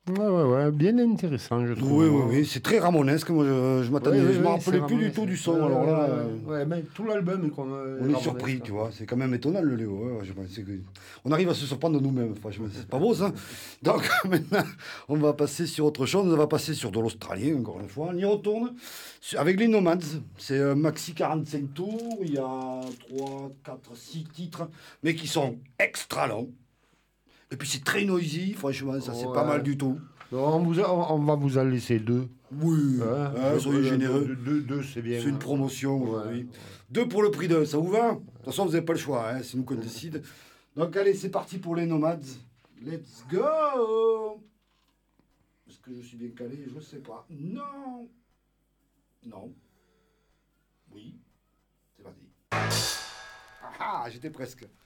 Ouais, bien intéressant, je trouve, Oui, oui, moi. oui, c'est très ramonesque. Moi, je Oui, m'attendais, oui, je me oui, c'est rappelais plus du Ramones. tout du son. Alors là, Ouais, mais tout l'album est comme on est Ramones, surpris, quoi. tu vois. C'est quand même étonnant, le Léo. Ouais, je pensais on arrive à se surprendre nous-mêmes, franchement. C'est pas beau, ça. Donc, maintenant, on va passer sur autre chose. On va passer sur de l'australien, encore une fois. On y retourne avec les Nomads. C'est un maxi 45 tours. Il y a 3, 4, 6 titres, mais qui sont extra longs. Et puis, c'est très noisy, franchement. Ça, c'est pas mal Ouais. du tout. Non, on va vous en laisser deux. Oui, Hein, hein, soyez généreux. deux, c'est bien. C'est une promotion Ouais, aujourd'hui. Deux pour le prix d'un, ça vous va? De toute façon, vous n'avez pas le choix, hein, c'est nous qu'on décide. Donc allez, c'est parti pour les nomades. Let's go! Est-ce que je suis bien calé? Je ne sais pas. Non! Non. Oui. C'est parti. Ah ah, j'étais presque.